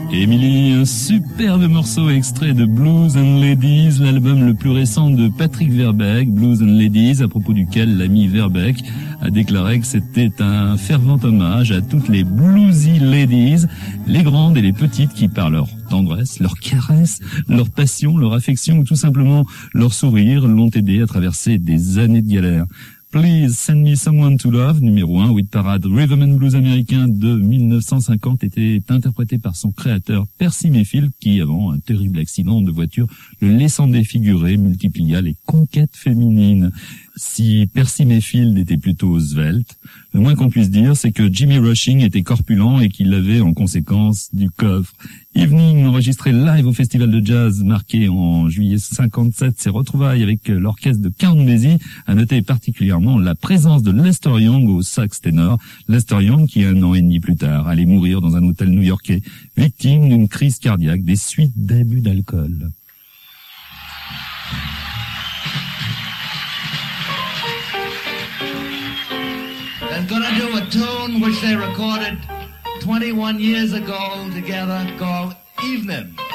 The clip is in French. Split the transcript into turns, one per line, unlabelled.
Emily, un superbe morceau extrait de Blues and Ladies, l'album le plus récent de Patrick Verbeek, Blues and Ladies, à propos duquel l'ami Verbeek a déclaré que c'était un fervent hommage à toutes les bluesy ladies, les grandes et les petites qui, par leur tendresse, leur caresse, leur passion, leur affection ou tout simplement leur sourire, l'ont aidé à traverser des années de galère. Please Send Me Someone to Love, numéro 1, hit parade rhythm and blues américain de 1950, était interprété par son créateur Percy Mayfield, qui, avant un terrible accident de voiture, le laissant défiguré, multiplia les conquêtes féminines. Si Percy Mayfield était plutôt svelte, le moins qu'on puisse dire, c'est que Jimmy Rushing était corpulent et qu'il avait en conséquence du coffre. Evening, enregistré live au Festival de Jazz, marqué en juillet 57, ses retrouvailles avec l'orchestre de Count Basie, a noté particulièrement la présence de Lester Young au sax ténor. Lester Young qui, 1 an et demi plus tard, allait mourir dans un hôtel new-yorkais, victime d'une crise cardiaque des suites d'abus d'alcool.
I'm gonna do a tune which they recorded 21 years ago together called Evening.